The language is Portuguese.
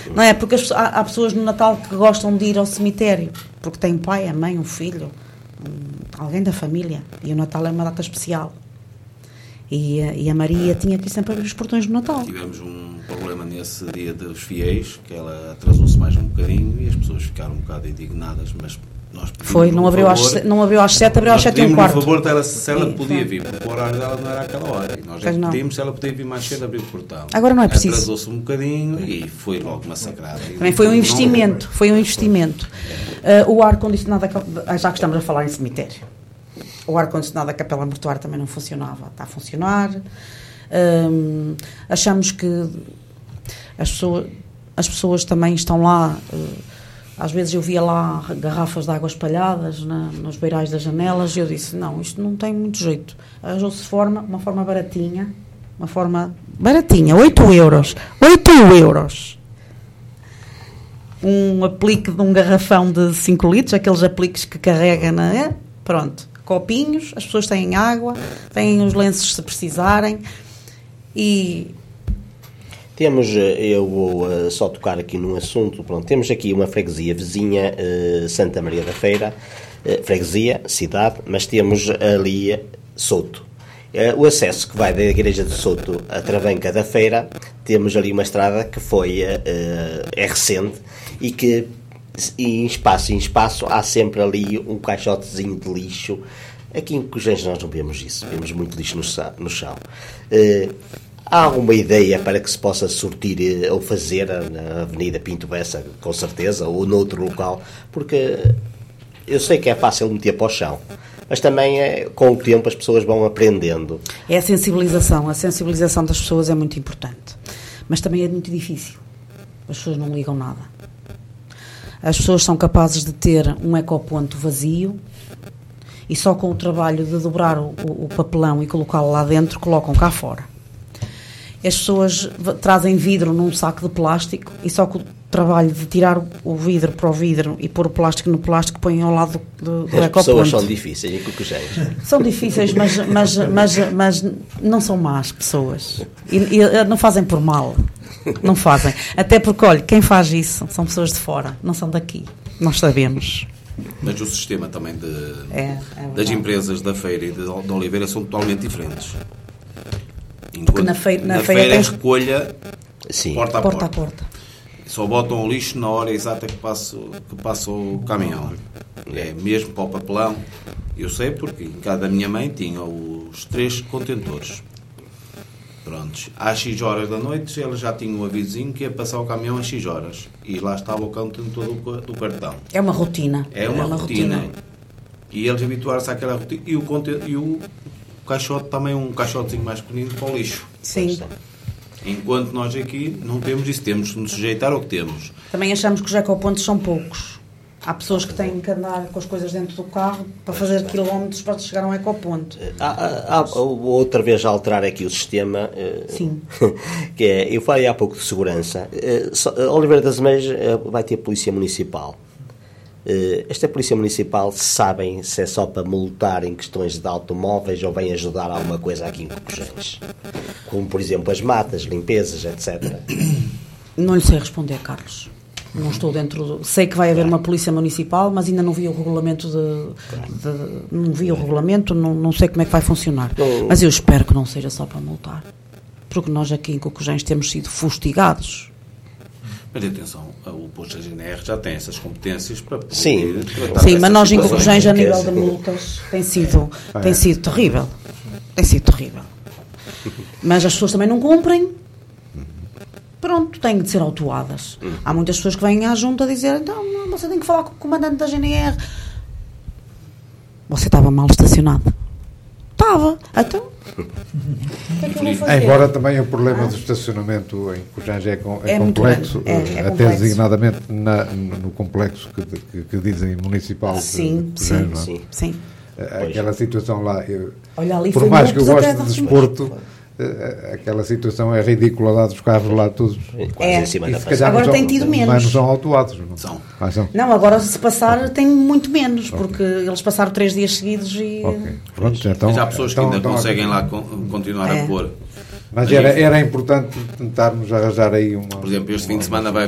Não é? Porque há pessoas no Natal que gostam de ir ao cemitério, porque têm pai, a mãe, um filho, alguém da família, e o Natal é uma data especial. E a Maria tinha que ir sempre abrir os portões do Natal. Tivemos um problema nesse dia dos fiéis, que ela atrasou-se mais um bocadinho e as pessoas ficaram um bocado indignadas, mas nós pedimos não abriu às 7, abriu às 7 e um quarto. Por favor dela se ela podia vir, porque o horário dela não era aquela hora. E nós pedimos se ela podia vir mais cedo abrir o portão. Agora não é preciso. Atrasou-se um bocadinho e foi logo massacrada. Também foi um investimento. O ar-condicionado, já que estamos a falar em cemitério, o ar-condicionado da Capela Mortuária também não funcionava. Está a funcionar. Achamos que as pessoas também estão lá. Às vezes eu via lá garrafas de água espalhadas nos beirais das janelas e eu disse, não, isto não tem muito jeito. Arranjou-se uma forma baratinha, 8 euros. 8 euros. Um aplique de um garrafão de 5 litros, aqueles apliques que carrega pronto, copinhos, as pessoas têm água, têm os lenços se precisarem e... Temos, eu vou só tocar aqui num assunto, pronto, temos aqui uma freguesia vizinha, Santa Maria da Feira, freguesia, cidade, mas temos ali Souto. O acesso que vai da igreja de Souto à Travanca da Feira, temos ali uma estrada que é recente e que em espaço há sempre ali um caixotezinho de lixo. Aqui em Cojães nós não vemos isso, vemos muito lixo no chão. Há alguma ideia para que se possa sortir ou fazer na Avenida Pinto Bessa, com certeza, ou noutro local? Porque eu sei que é fácil meter para o chão, mas também com o tempo as pessoas vão aprendendo. É a sensibilização das pessoas é muito importante, mas também é muito difícil. As pessoas não ligam nada. As pessoas são capazes de ter um ecoponto vazio e só com o trabalho de dobrar o papelão e colocá-lo lá dentro, colocam cá fora. As pessoas trazem vidro num saco de plástico e só com o trabalho de tirar o vidro para o vidro e pôr o plástico no plástico põem ao lado do ecoponto. As pessoas são difíceis em Cocojéis. São difíceis, mas não são más pessoas. E não fazem por mal. Não fazem. Até porque, olha, quem faz isso são pessoas de fora, não são daqui. Nós sabemos. Mas o sistema também das empresas da Feira e de Oliveira são totalmente diferentes. Porque na feira é recolha porta a porta. Só botam o lixo na hora exata que passa o caminhão. É mesmo para o papelão. Eu sei porque em casa da minha mãe tinha os 3 contentores. Prontos. Às X horas da noite eles já tinham um avisozinho que ia passar o caminhão às X horas. E lá estava o contentor do cartão. É uma rotina. É uma rotina. E eles habituaram-se àquela rotina. E o caixote também, um caixotezinho mais pequenino para o lixo. Sim. Enquanto nós aqui não temos isso, temos de nos sujeitar ao que temos. Também achamos que os ecopontos são poucos. Há pessoas que têm que andar com as coisas dentro do carro para fazer quilómetros para chegar a um ecoponto. Outra vez a alterar aqui o sistema. Sim. Que é, eu falei há pouco de segurança. Oliveira das Meias vai ter polícia municipal. Esta polícia municipal, sabem se é só para multar em questões de automóveis ou vem ajudar a alguma coisa aqui em Cocojéis? Como, por exemplo, as matas, limpezas, etc. Não lhe sei responder, Carlos. Não estou dentro sei que vai haver uma polícia municipal, mas ainda não vi o regulamento não vi o regulamento, não sei como é que vai funcionar. Mas eu espero que não seja só para multar. Porque nós aqui em Cocojéis temos sido fustigados. Mas atenção, o posto da GNR já tem essas competências para poder... Sim, mas nós em Cocojéis, a nível de multas, tem sido terrível. Tem sido terrível. Mas as pessoas também não cumprem. Pronto, têm de ser autuadas. Há muitas pessoas que vêm à junta a dizer, então, você tem que falar com o comandante da GNR. Você estava mal estacionado. Estava. Então... Embora também o problema do estacionamento em Cojães é complexo, até designadamente no complexo que dizem municipal. Sim. Aquela situação lá, olha, ali por mais que eu goste de desporto, aquela situação é ridícula lá dos carros lá todos. Quase em cima da faixa. Agora tem tido menos. Mas não são autuados. Não, agora se passar tem muito menos, porque eles passaram 3 dias seguidos e... Pronto, mas há pessoas que ainda conseguem lá continuar a pôr. Mas era importante tentarmos arranjar aí uma... Por exemplo, este fim de semana vai